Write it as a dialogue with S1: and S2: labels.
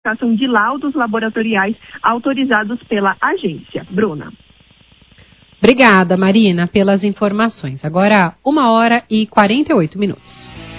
S1: falsificação de laudos laboratoriais autorizados pela agência. Bruna.
S2: Obrigada, Marina, pelas informações. Agora, 1h48.